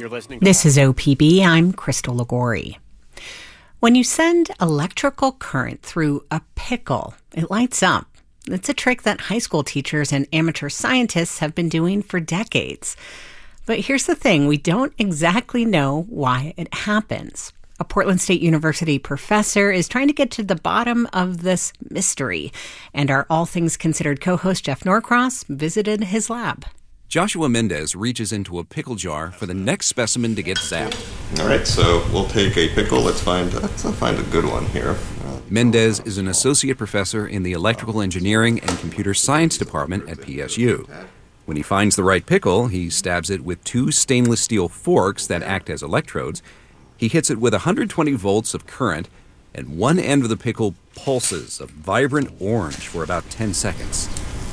listening. This is OPB. I'm Crystal Ligori. When you send electrical current through a pickle, it lights up. It's a trick that high school teachers and amateur scientists have been doing for decades. But here's the thing, we don't exactly know why it happens. A Portland State University professor is trying to get to the bottom of this mystery, and our All Things Considered co-host Jeff Norcross visited his lab. Joshua Mendez reaches into a pickle jar for the next specimen to get zapped. All right, so we'll take a pickle. Let's find a good one here. Mendez is an associate professor in the Electrical Engineering and Computer Science Department at PSU. When he finds the right pickle, he stabs it with two stainless steel forks that act as electrodes. He hits it with 120 volts of current, and one end of the pickle pulses a vibrant orange for about 10 seconds.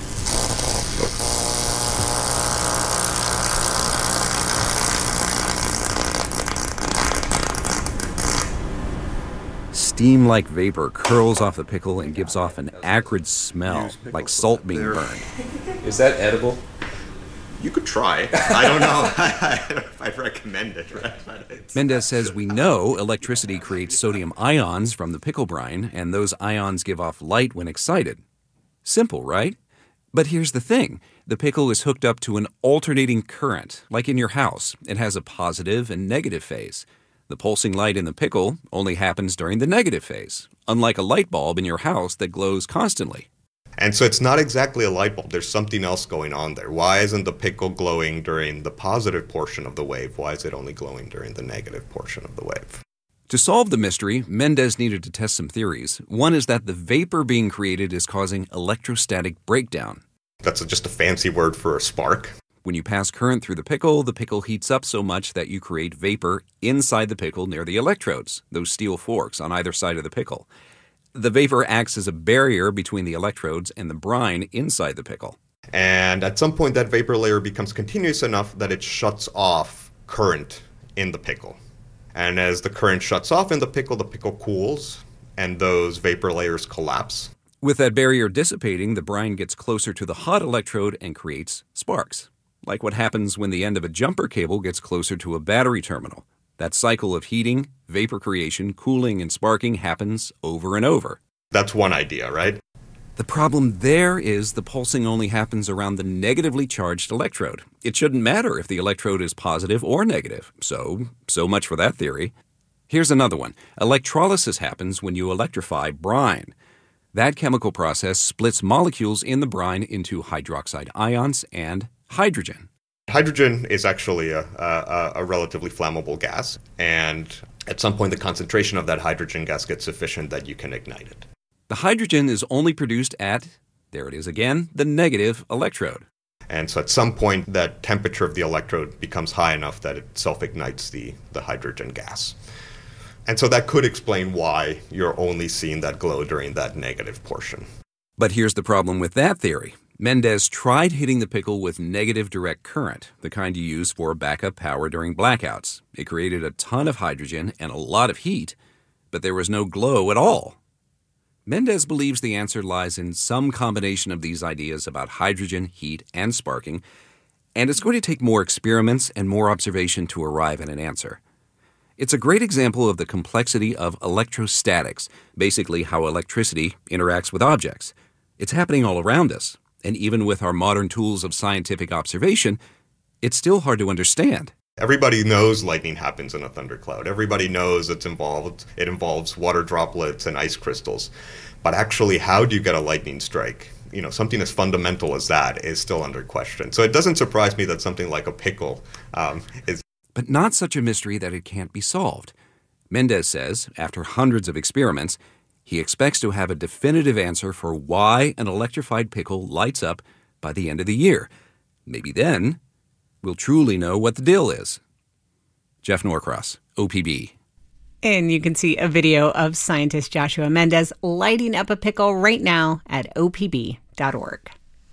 Steam-like vapor curls off the pickle and gives off an acrid smell, like salt being burned. Is that edible? You could try. I don't know. I'd recommend it. Right? Mendez says we know electricity creates sodium ions from the pickle brine, and those ions give off light when excited. Simple, right? But here's the thing. The pickle is hooked up to an alternating current, like in your house. It has a positive and negative phase. The pulsing light in the pickle only happens during the negative phase, unlike a light bulb in your house that glows constantly. And so it's not exactly a light bulb. There's something else going on there. Why isn't the pickle glowing during the positive portion of the wave? Why is it only glowing during the negative portion of the wave? To solve the mystery, Mendez needed to test some theories. One is that the vapor being created is causing electrostatic breakdown. That's just a fancy word for a spark. When you pass current through the pickle heats up so much that you create vapor inside the pickle near the electrodes, those steel forks on either side of the pickle. The vapor acts as a barrier between the electrodes and the brine inside the pickle. And at some point, that vapor layer becomes continuous enough that it shuts off current in the pickle. And as the current shuts off in the pickle cools, and those vapor layers collapse. With that barrier dissipating, the brine gets closer to the hot electrode and creates sparks. Like what happens when the end of a jumper cable gets closer to a battery terminal. That cycle of heating, vapor creation, cooling, and sparking happens over and over. That's one idea, right? The problem there is the pulsing only happens around the negatively charged electrode. It shouldn't matter if the electrode is positive or negative. So much for that theory. Here's another one. Electrolysis happens when you electrify brine. That chemical process splits molecules in the brine into hydroxide ions and hydrogen. Hydrogen is actually a relatively flammable gas, and at some point the concentration of that hydrogen gas gets sufficient that you can ignite it. The hydrogen is only produced at, there it is again, the negative electrode. And so at some point that temperature of the electrode becomes high enough that it self-ignites the hydrogen gas. And so that could explain why you're only seeing that glow during that negative portion. But here's the problem with that theory. Mendez tried hitting the pickle with negative direct current, the kind you use for backup power during blackouts. It created a ton of hydrogen and a lot of heat, but there was no glow at all. Mendez believes the answer lies in some combination of these ideas about hydrogen, heat, and sparking, and it's going to take more experiments and more observation to arrive at an answer. It's a great example of the complexity of electrostatics, basically how electricity interacts with objects. It's happening all around us. And even with our modern tools of scientific observation, it's still hard to understand. Everybody knows lightning happens in a thundercloud. Everybody knows it involves water droplets and ice crystals. But actually, how do you get a lightning strike? Something as fundamental as that is still under question. So it doesn't surprise me that something like a pickle is... But not such a mystery that it can't be solved. Mendez says, after hundreds of experiments, he expects to have a definitive answer for why an electrified pickle lights up by the end of the year. Maybe then we'll truly know what the deal is. Jeff Norcross, OPB. And you can see a video of scientist Joshua Mendez lighting up a pickle right now at opb.org.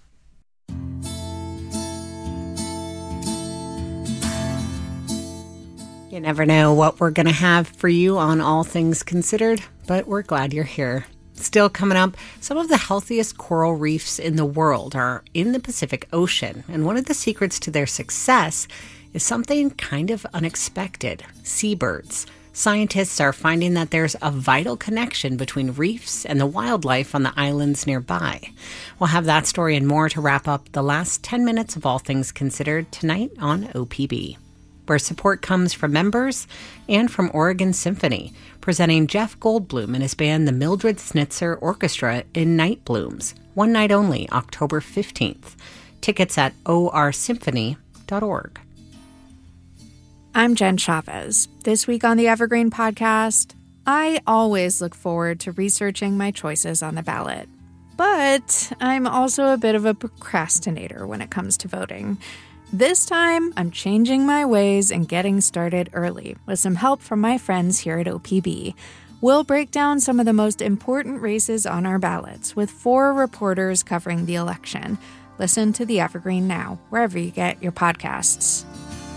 You never know what we're going to have for you on All Things Considered, but we're glad you're here. Still coming up, some of the healthiest coral reefs in the world are in the Pacific Ocean, and one of the secrets to their success is something kind of unexpected: seabirds. Scientists are finding that there's a vital connection between reefs and the wildlife on the islands nearby. We'll have that story and more to wrap up the last 10 minutes of All Things Considered tonight on OPB, where support comes from members and from Oregon Symphony, presenting Jeff Goldblum and his band, the Mildred Snitzer Orchestra, in Night Blooms, one night only, October 15th. Tickets at orsymphony.org. I'm Jen Chavez. This week on the Evergreen Podcast, I always look forward to researching my choices on the ballot. But I'm also a bit of a procrastinator when it comes to voting. This time, I'm changing my ways and getting started early with some help from my friends here at OPB. We'll break down some of the most important races on our ballots with 4 reporters covering the election. Listen to the Evergreen now, wherever you get your podcasts.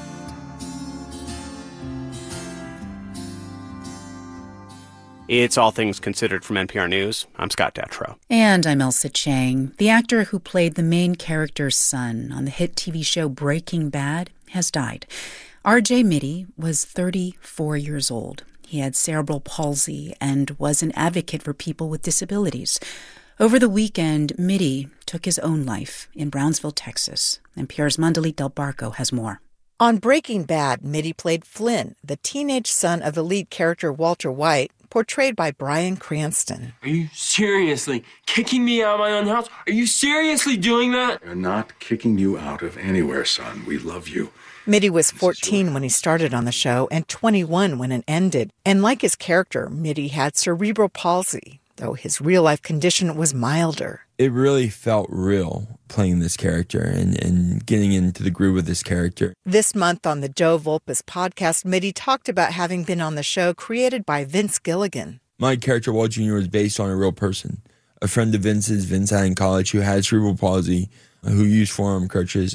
It's All Things Considered from NPR News. I'm Scott Detrow. And I'm Elsa Chang. The actor who played the main character's son on the hit TV show Breaking Bad has died. R.J. Mitte was 34 years old. He had cerebral palsy and was an advocate for people with disabilities. Over the weekend, Mitte took his own life in Brownsville, Texas. NPR's Mandalit Del Barco has more. On Breaking Bad, Mitte played Flynn, the teenage son of the lead character Walter White, portrayed by Bryan Cranston. Are you seriously kicking me out of my own house? Are you seriously doing that? We're not kicking you out of anywhere, son. We love you. Mitte was 14 when he started on the show and 21 when it ended. And like his character, Mitte had cerebral palsy, though his real-life condition was milder. It really felt real playing this character and getting into the groove of this character. This month on the Joe Volpes podcast, Mitte talked about having been on the show created by Vince Gilligan. My character, Walt Jr., was based on a real person. A friend of Vince's, Vince had in college, who had cerebral palsy, who used forearm crutches,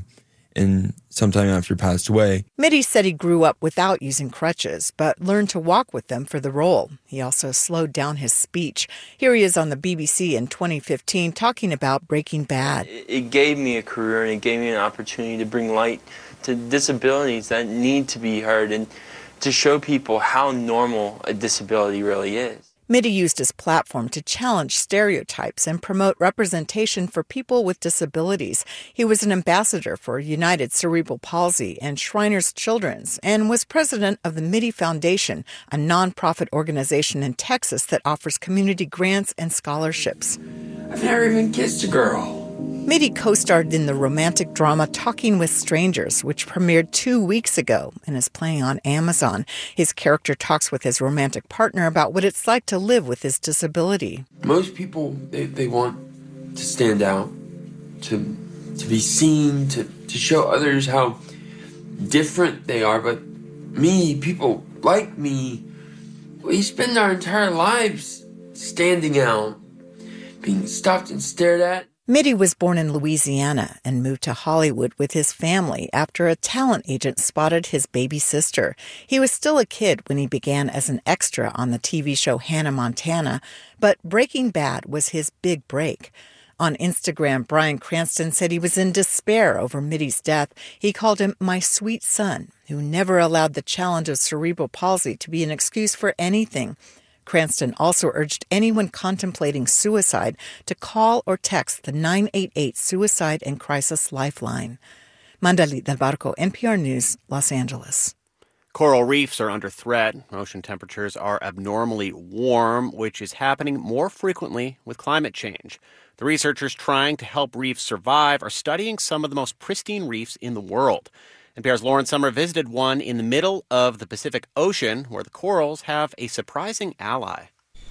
and sometime after passed away. Mitte said he grew up without using crutches, but learned to walk with them for the role. He also slowed down his speech. Here he is on the BBC in 2015 talking about Breaking Bad. It gave me a career and it gave me an opportunity to bring light to disabilities that need to be heard and to show people how normal a disability really is. Mitte used his platform to challenge stereotypes and promote representation for people with disabilities. He was an ambassador for United Cerebral Palsy and Shriners Children's and was president of the Mitte Foundation, a nonprofit organization in Texas that offers community grants and scholarships. I've never even kissed a girl. Mitte co-starred in the romantic drama Talking with Strangers, which premiered 2 weeks ago and is playing on Amazon. His character talks with his romantic partner about what it's like to live with his disability. Most people, they want to stand out, to be seen, to show others how different they are. But me, people like me, we spend our entire lives standing out, being stopped and stared at. Mitte was born in Louisiana and moved to Hollywood with his family after a talent agent spotted his baby sister. He was still a kid when he began as an extra on the TV show Hannah Montana, but Breaking Bad was his big break. On Instagram, Bryan Cranston said he was in despair over Mitte's death. He called him my sweet son, who never allowed the challenge of cerebral palsy to be an excuse for anything. Cranston also urged anyone contemplating suicide to call or text the 988 Suicide and Crisis Lifeline. Mandalit Del Barco, NPR News, Los Angeles. Coral reefs are under threat. Ocean temperatures are abnormally warm, which is happening more frequently with climate change. The researchers trying to help reefs survive are studying some of the most pristine reefs in the world. NPR's Lauren Summer visited one in the middle of the Pacific Ocean, where the corals have a surprising ally.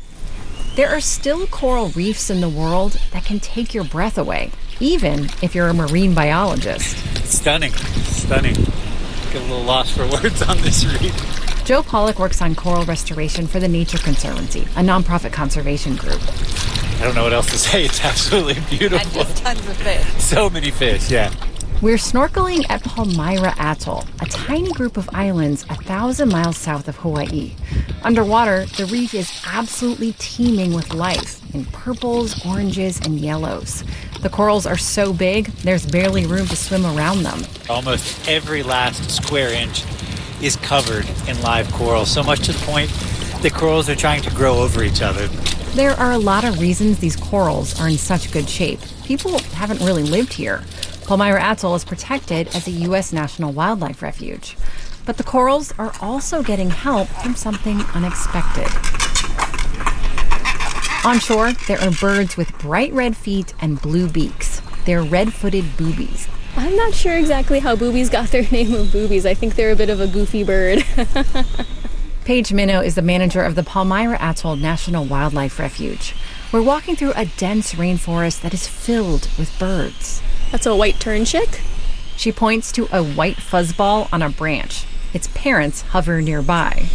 There are still coral reefs in the world that can take your breath away, even if you're a marine biologist. Stunning. Get a little lost for words on this reef. Joe Pollock works on coral restoration for the Nature Conservancy, a nonprofit conservation group. I don't know what else to say. It's absolutely beautiful. And just tons of fish. So many fish, yeah. We're snorkeling at Palmyra Atoll, a tiny group of islands 1,000 miles south of Hawaii. Underwater, the reef is absolutely teeming with life in purples, oranges, and yellows. The corals are so big, there's barely room to swim around them. Almost every last square inch is covered in live coral, so much to the point the corals are trying to grow over each other. There are a lot of reasons these corals are in such good shape. People haven't really lived here. Palmyra Atoll is protected as a U.S. National Wildlife Refuge. But the corals are also getting help from something unexpected. On shore, there are birds with bright red feet and blue beaks. They're red-footed boobies. I'm not sure exactly how boobies got their name of boobies. I think they're a bit of a goofy bird. Paige Minnow is the manager of the Palmyra Atoll National Wildlife Refuge. We're walking through a dense rainforest that is filled with birds. That's a white turnchick? She points to a white fuzzball on a branch. Its parents hover nearby.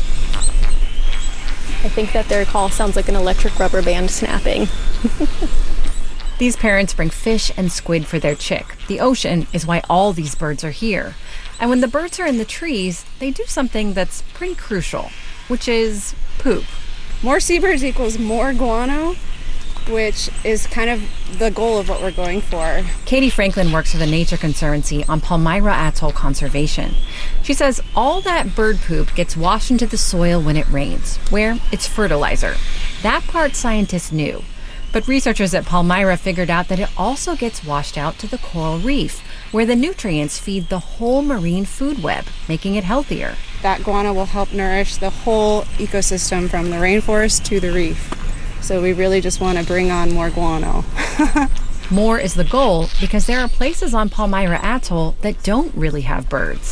I think that their call sounds like an electric rubber band snapping. These parents bring fish and squid for their chick. The ocean is why all these birds are here. And when the birds are in the trees, they do something that's pretty crucial, which is poop. More seabirds equals more guano, which is kind of the goal of what we're going for. Katie Franklin works for the Nature Conservancy on Palmyra Atoll conservation. She says all that bird poop gets washed into the soil when it rains, where it's fertilizer. That part scientists knew. But researchers at Palmyra figured out that it also gets washed out to the coral reef, where the nutrients feed the whole marine food web, making it healthier. That guano will help nourish the whole ecosystem from the rainforest to the reef. So we really just want to bring on more guano. More is the goal because there are places on Palmyra Atoll that don't really have birds.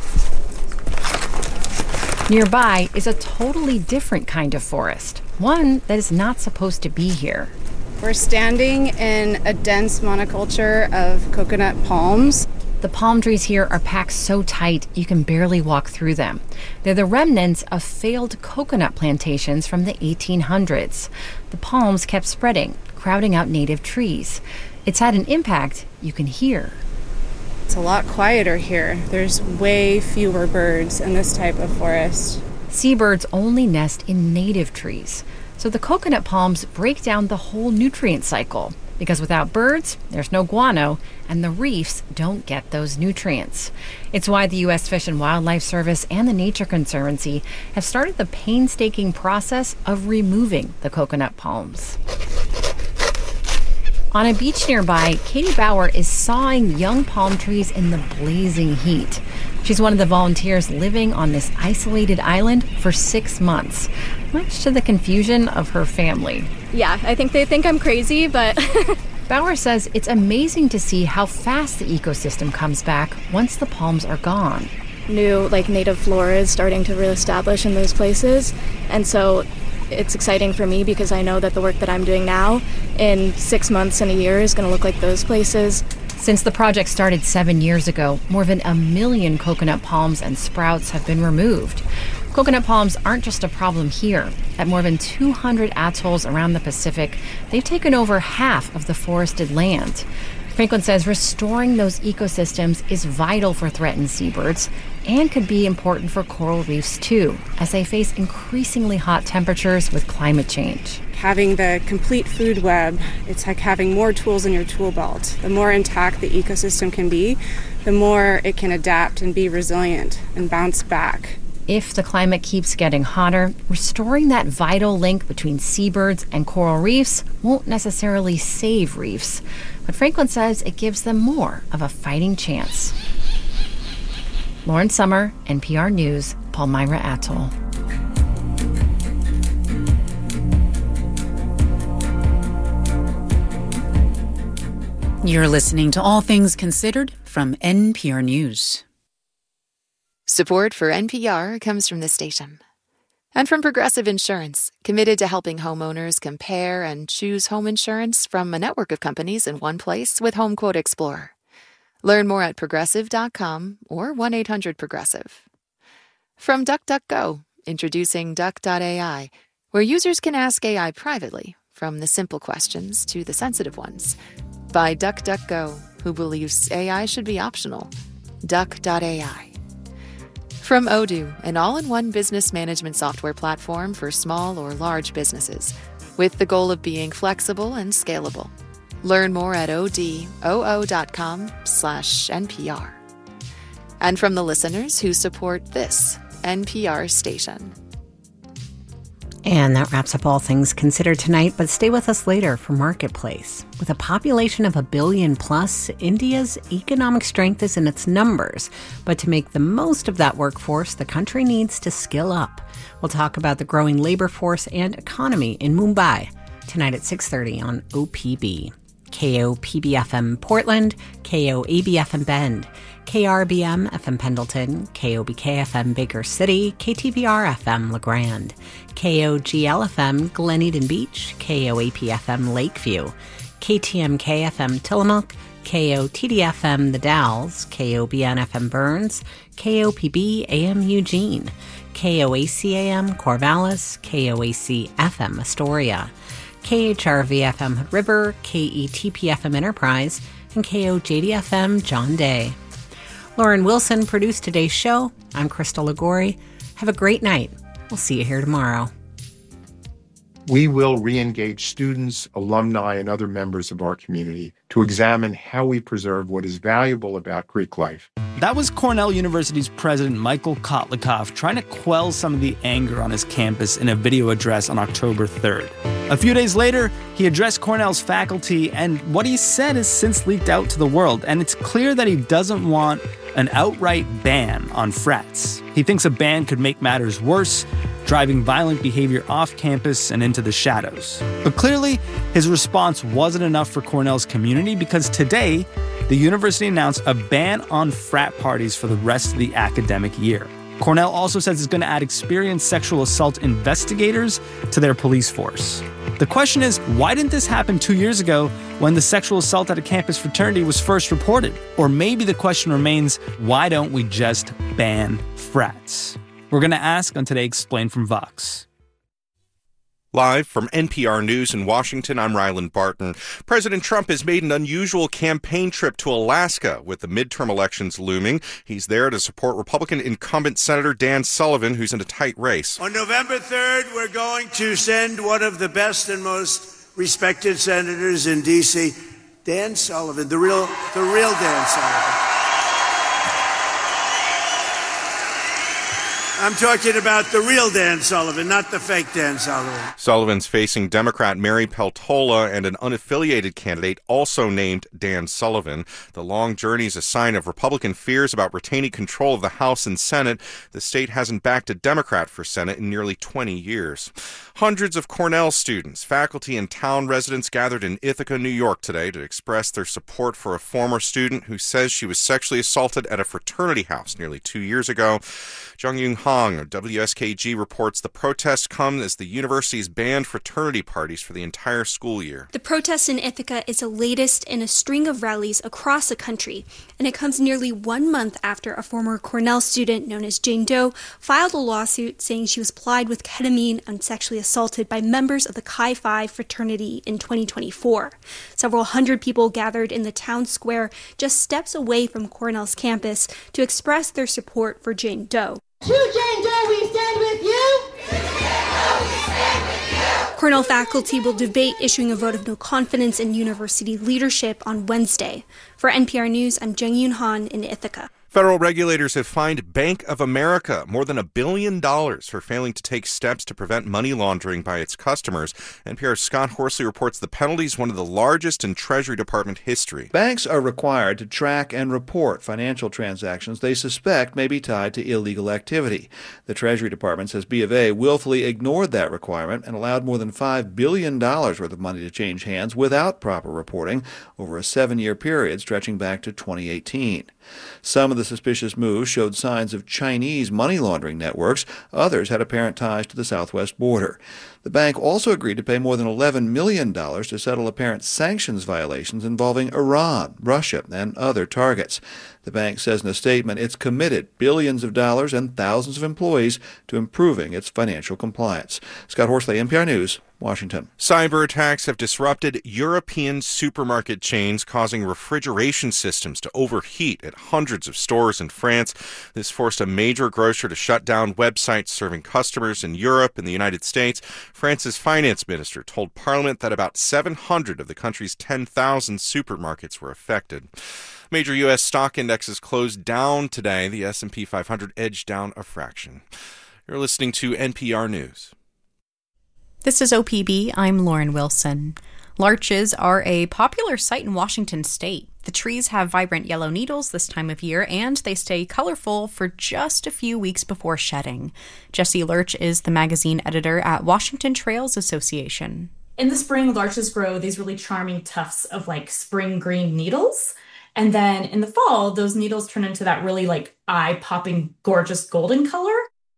Nearby is a totally different kind of forest, one that is not supposed to be here. We're standing in a dense monoculture of coconut palms. The palm trees here are packed so tight you can barely walk through them. They're the remnants of failed coconut plantations from the 1800s. The palms kept spreading, crowding out native trees. It's had an impact you can hear. It's a lot quieter here. There's way fewer birds in this type of forest. Seabirds only nest in native trees. So the coconut palms break down the whole nutrient cycle. Because without birds, there's no guano, and the reefs don't get those nutrients. It's why the U.S. Fish and Wildlife Service and the Nature Conservancy have started the painstaking process of removing the coconut palms. On a beach nearby, Katie Bauer is sawing young palm trees in the blazing heat. She's one of the volunteers living on this isolated island for 6 months, much to the confusion of her family. Yeah, I think they think I'm crazy, but... Bauer says it's amazing to see how fast the ecosystem comes back once the palms are gone. New, native flora is starting to reestablish in those places, and so it's exciting for me because I know that the work that I'm doing now in 6 months and a year is going to look like those places. Since the project started 7 years ago, more than 1 million coconut palms and sprouts have been removed. Coconut palms aren't just a problem here. At more than 200 atolls around the Pacific, they've taken over half of the forested land. Franklin says restoring those ecosystems is vital for threatened seabirds and could be important for coral reefs too, as they face increasingly hot temperatures with climate change. Having the complete food web, it's like having more tools in your tool belt. The more intact the ecosystem can be, the more it can adapt and be resilient and bounce back. If the climate keeps getting hotter, restoring that vital link between seabirds and coral reefs won't necessarily save reefs, but Franklin says it gives them more of a fighting chance. Lauren Sommer, NPR News, Palmyra Atoll. You're listening to All Things Considered from NPR News. Support for NPR comes from this station and from Progressive Insurance, committed to helping homeowners compare and choose home insurance from a network of companies in one place with HomeQuote Explorer. Learn more at progressive.com or 1-800-PROGRESSIVE. From DuckDuckGo, introducing Duck.ai, where users can ask AI privately, from the simple questions to the sensitive ones. By DuckDuckGo, who believes AI should be optional. Duck.ai. From Odoo, an all-in-one business management software platform for small or large businesses, with the goal of being flexible and scalable. Learn more at odoo.com/NPR. And from the listeners who support this NPR station. And that wraps up All Things Considered tonight, but stay with us later for Marketplace. With a population of 1 billion plus, India's economic strength is in its numbers. But to make the most of that workforce, the country needs to skill up. We'll talk about the growing labor force and economy in Mumbai tonight at 6:30 on OPB. KOPB-FM Portland, KOAB-FM Bend, KRBM-FM Pendleton, KOBK-FM Baker City, KTVR-FM LeGrand, KOGL-FM Glen Eden Beach, KOAP-FM Lakeview, KTMK-FM Tillamook, KOTD-FM The Dalles, KOBN-FM Burns, KOPB-AM Eugene, KOAC-AM Corvallis, KOAC-FM Astoria, KHRV-FM Hood River, KETP-FM Enterprise, and KOJD-FM John Day. Lauren Wilson produced today's show. I'm Crystal Ligori. Have a great night. We'll see you here tomorrow. We will re-engage students, alumni, and other members of our community to examine how we preserve what is valuable about Greek life. That was Cornell University's president, Michael Kotlikoff, trying to quell some of the anger on his campus in a video address on October 3rd. A few days later, he addressed Cornell's faculty, and what he said has since leaked out to the world, and it's clear that he doesn't want an outright ban on frats. He thinks a ban could make matters worse, driving violent behavior off campus and into the shadows. But clearly, his response wasn't enough for Cornell's community, because today, the university announced a ban on frat parties for the rest of the academic year. Cornell also says it's going to add experienced sexual assault investigators to their police force. The question is, why didn't this happen 2 years ago when the sexual assault at a campus fraternity was first reported? Or maybe the question remains, why don't we just ban frats? We're going to ask on Today Explained from Vox. Live from NPR News in Washington, I'm Ryland Barton. President Trump has made an unusual campaign trip to Alaska with the midterm elections looming. He's there to support Republican incumbent Senator Dan Sullivan, who's in a tight race. On November 3rd, we're going to send one of the best and most respected senators in D.C., Dan Sullivan, the real Dan Sullivan. I'm talking about the real Dan Sullivan, not the fake Dan Sullivan. Sullivan's facing Democrat Mary Peltola and an unaffiliated candidate also named Dan Sullivan. The long journey is a sign of Republican fears about retaining control of the House and Senate. The state hasn't backed a Democrat for Senate in nearly 20 years. Hundreds of Cornell students, faculty, and town residents gathered in Ithaca, New York today to express their support for a former student who says she was sexually assaulted at a fraternity house nearly 2 years ago. Jung-Yoon Hong of WSKG reports the protests come as the university's banned fraternity parties for the entire school year. The protest in Ithaca is the latest in a string of rallies across the country, and it comes nearly 1 month after a former Cornell student known as Jane Doe filed a lawsuit saying she was plied with ketamine and sexually assaulted by members of the Chi Phi fraternity in 2024. Several hundred people gathered in the town square just steps away from Cornell's campus to express their support for Jane Doe. To Jane Doe, we stand with you! To Jane Doe, we stand with you! Cornell faculty will debate issuing a vote of no confidence in university leadership on Wednesday. For NPR News, I'm Jung-Yoon Han in Ithaca. Federal regulators have fined Bank of America more than $1 billion for failing to take steps to prevent money laundering by its customers. NPR's Scott Horsley reports the penalty is one of the largest in Treasury Department history. Banks are required to track and report financial transactions they suspect may be tied to illegal activity. The Treasury Department says B of A willfully ignored that requirement and allowed more than $5 billion worth of money to change hands without proper reporting over a 7-year period stretching back to 2018. Some of the suspicious moves showed signs of Chinese money laundering networks. Others had apparent ties to the southwest border. The bank also agreed to pay more than $11 million to settle apparent sanctions violations involving Iran, Russia, and other targets. The bank says in a statement it's committed billions of dollars and thousands of employees to improving its financial compliance. Scott Horsley, NPR News, Washington. Cyber attacks have disrupted European supermarket chains, causing refrigeration systems to overheat at hundreds of stores in France. This forced a major grocer to shut down websites serving customers in Europe and the United States. France's finance minister told Parliament that about 700 of the country's 10,000 supermarkets were affected. Major U.S. stock indexes closed down today. The S&P 500 edged down a fraction. You're listening to NPR News. This is OPB. I'm Lauren Wilson. Larches are a popular sight in Washington state. The trees have vibrant yellow needles this time of year, and they stay colorful for just a few weeks before shedding. Jessie Lurch is the magazine editor at Washington Trails Association. In the spring, larches grow these really charming tufts of spring green needles. And then in the fall, those needles turn into that really eye-popping, gorgeous golden color.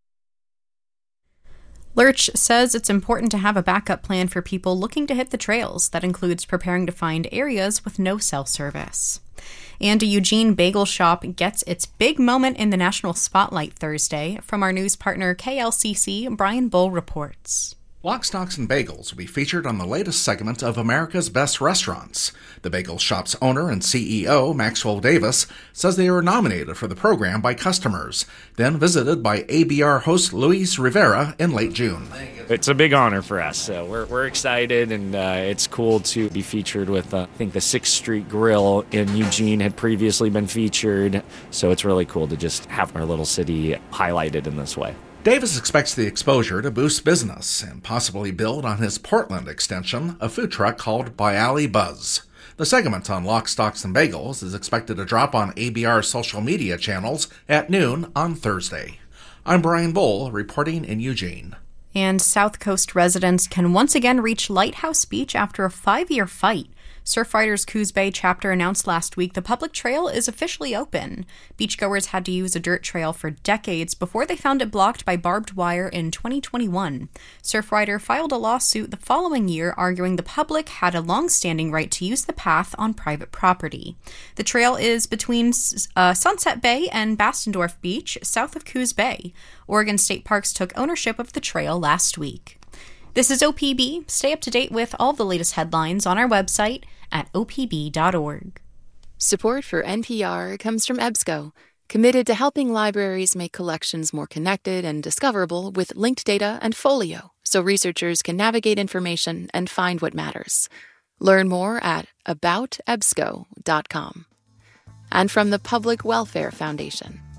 Lurch says it's important to have a backup plan for people looking to hit the trails. That includes preparing to find areas with no cell service. And a Eugene bagel shop gets its big moment in the national spotlight Thursday. From our news partner KLCC, Brian Bull reports. Lock, Stocks, and Bagels will be featured on the latest segment of America's Best Restaurants. The bagel shop's owner and CEO, Maxwell Davis, says they were nominated for the program by customers, then visited by ABR host Luis Rivera in late June. It's a big honor for us. So we're excited, and it's cool to be featured with, I think, the 6th Street Grill in Eugene had previously been featured. So it's really cool to just have our little city highlighted in this way. Davis expects the exposure to boost business and possibly build on his Portland extension, a food truck called By Alley Buzz. The segment on Lock, Stocks, and Bagels is expected to drop on ABR social media channels at noon on Thursday. I'm Brian Bull, reporting in Eugene. And South Coast residents can once again reach Lighthouse Beach after a 5-year fight. Surfriders Coos Bay chapter announced last week the public trail is officially open. Beachgoers had to use a dirt trail for decades before they found it blocked by barbed wire in 2021. Surfrider filed a lawsuit the following year arguing the public had a long-standing right to use the path on private property. The trail is between Sunset Bay and Bastendorf Beach, south of Coos Bay. Oregon State Parks took ownership of the trail last week. This is OPB. Stay up to date with all the latest headlines on our website at opb.org. Support for NPR comes from EBSCO, committed to helping libraries make collections more connected and discoverable with linked data and Folio, so researchers can navigate information and find what matters. Learn more at aboutebsco.com. And from the Public Welfare Foundation.